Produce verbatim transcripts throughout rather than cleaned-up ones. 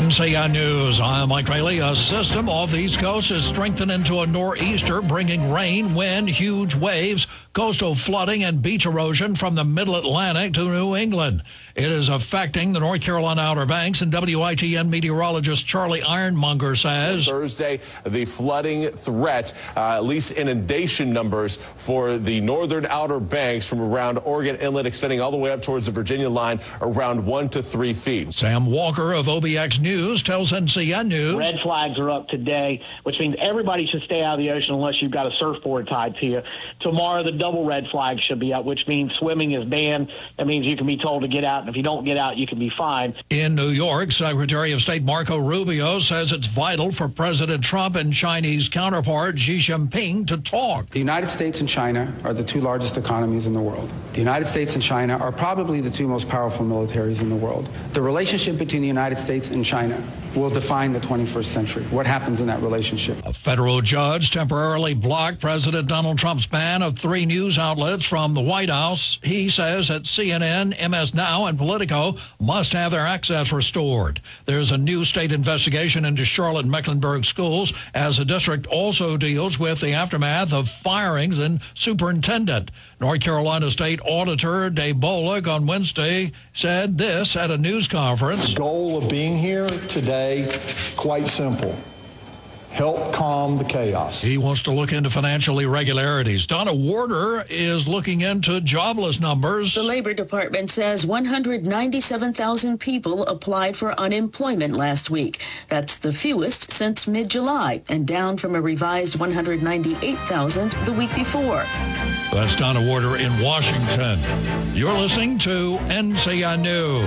N C I News, I'm Mike Rayleigh. A system off the East Coast is strengthening to a nor'easter, bringing rain, wind, huge waves, coastal flooding, and beach erosion from the middle Atlantic to New England. It is affecting the North Carolina Outer Banks, and W I T N meteorologist Charlie Ironmonger says Thursday, the flooding threat, uh, at least inundation numbers for the northern Outer Banks from around Oregon Inlet extending all the way up towards the Virginia line around one to three feet. Sam Walker of O B X News tells N C I News. Red flags are up today, which means everybody should stay out of the ocean unless you've got a surfboard tied to you. Tomorrow, the double red flag should be up, which means swimming is banned. That means you can be told to get out, and if you don't get out, you can be fined. In New York, Secretary of State Marco Rubio says it's vital for President Trump and Chinese counterpart Xi Jinping to talk. The United States and China are the two largest economies in the world. The United States and China are probably the two most powerful militaries in the world. The relationship between the United States and China will define the twenty-first century. What happens in that relationship? A federal judge temporarily blocked President Donald Trump's ban of three news outlets from the White House. He says that C N N, M S Now, and Politico must have their access restored. There's a new state investigation into Charlotte and Mecklenburg schools as the district also deals with the aftermath of firings in superintendent. North Carolina State Auditor Dave Bollick on Wednesday said this at a news conference. The goal of being here today, quite simple. Help calm the chaos. He wants to look into financial irregularities. Donna Warder is looking into jobless numbers. The Labor Department says one hundred ninety-seven thousand people applied for unemployment last week. That's the fewest since mid-July and down from a revised one hundred ninety-eight thousand the week before. That's Donna Warder in Washington. You're listening to N C I News.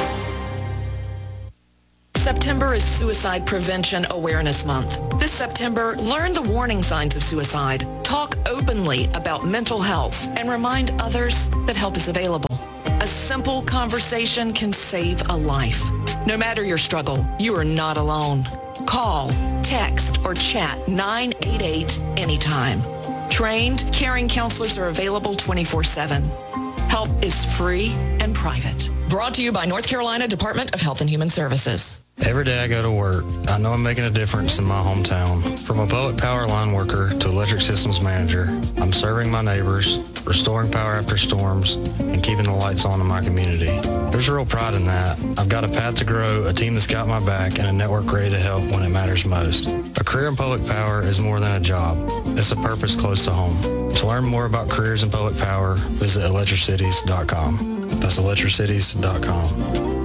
September is Suicide Prevention Awareness Month. This September, learn the warning signs of suicide, talk openly about mental health, and remind others that help is available. A simple conversation can save a life. No matter your struggle, you are not alone. Call, text, or chat nine eight eight anytime. Trained, caring counselors are available twenty-four seven. Help is free and private. Brought to you by North Carolina Department of Health and Human Services. Every day I go to work, I know I'm making a difference in my hometown. From a public power line worker to electric systems manager, I'm serving my neighbors, restoring power after storms, and keeping the lights on in my community. There's real pride in that. I've got a path to grow, a team that's got my back, and a network ready to help when it matters most. A career in public power is more than a job. It's a purpose close to home. To learn more about careers in public power, visit electricities dot com. That's electricities dot com.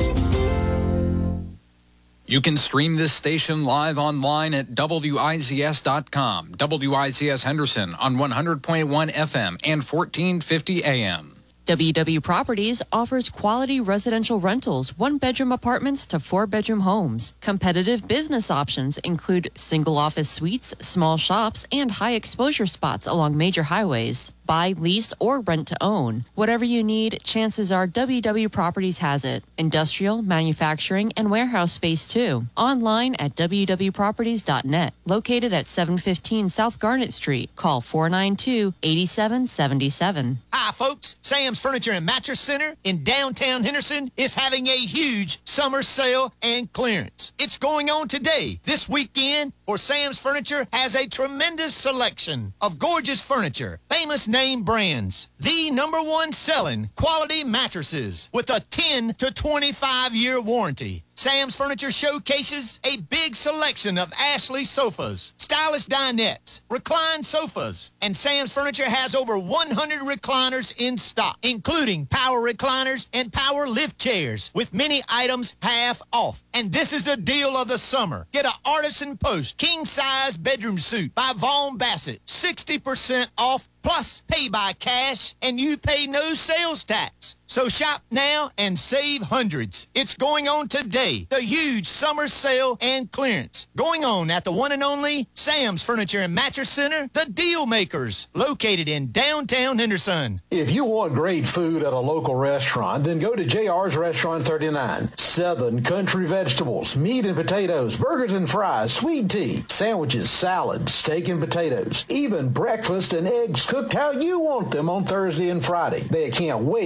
You can stream this station live online at W I Z S dot com. W I Z S Henderson on one hundred point one F M and fourteen fifty A M. W W Properties offers quality residential rentals, one-bedroom apartments to four-bedroom homes. Competitive business options include single office suites, small shops, and high-exposure spots along major highways. Buy, lease, or rent to own. Whatever you need, chances are W W Properties has it. Industrial, manufacturing, and warehouse space, too. Online at W W properties dot net. Located at seven fifteen South Garnet Street. Call four nine two, eight seven seven seven. Hi, folks. Sam's Furniture and Mattress Center in downtown Henderson is having a huge summer sale and clearance. It's going on today, this weekend, for Sam's Furniture has a tremendous selection of gorgeous furniture, famous name brands, the number one selling quality mattresses with a ten to twenty-five year warranty. Sam's Furniture showcases a big selection of Ashley sofas, stylish dinettes, reclined sofas, and Sam's Furniture has over one hundred recliners in stock, including power recliners and power lift chairs, with many items half off. And this is the deal of the summer. Get an Artisan Post king-size bedroom suit by Vaughn Bassett, sixty percent off, plus pay by cash, and you pay no sales tax. So shop now and save hundreds. It's going on today. The huge summer sale and clearance going on at the one and only Sam's Furniture and Mattress Center, the Deal Makers, located in downtown Henderson. If you want great food at a local restaurant, then go to J R's Restaurant thirty-nine. Southern country vegetables, meat and potatoes, burgers and fries, sweet tea, sandwiches, salad, steak and potatoes, even breakfast and eggs cooked how you want them on Thursday and Friday. They can't wait to serve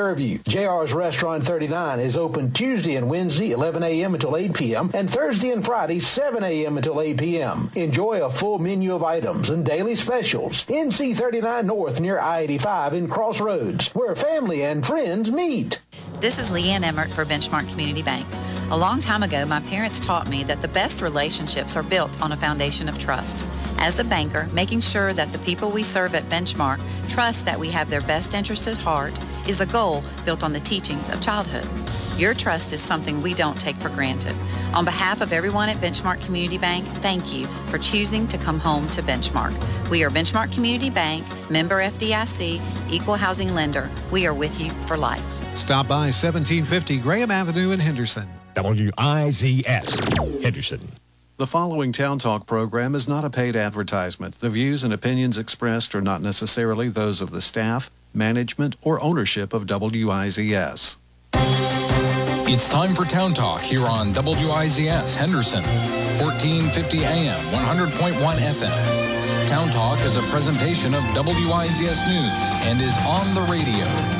Fairview. J R's Restaurant thirty-nine is open Tuesday and Wednesday, eleven a.m. until eight p.m., and Thursday and Friday, seven a.m. until eight p.m. Enjoy a full menu of items and daily specials. N C thirty-nine North near I eighty-five in Crossroads, where family and friends meet. This is Leanne Emmert for Benchmark Community Bank. A long time ago, my parents taught me that the best relationships are built on a foundation of trust. As a banker, making sure that the people we serve at Benchmark trust that we have their best interests at heart is a goal built on the teachings of childhood. Your trust is something we don't take for granted. On behalf of everyone at Benchmark Community Bank, thank you for choosing to come home to Benchmark. We are Benchmark Community Bank, member F D I C, equal housing lender. We are with you for life. Stop by seventeen fifty Graham Avenue in Henderson. W I Z S, Henderson. The following Town Talk program is not a paid advertisement. The views and opinions expressed are not necessarily those of the staff, management, or ownership of W I Z S. It's time for Town Talk here on W I Z S Henderson, fourteen fifty A M, one hundred point one F M. Town Talk is a presentation of W I Z S News and is on the radio.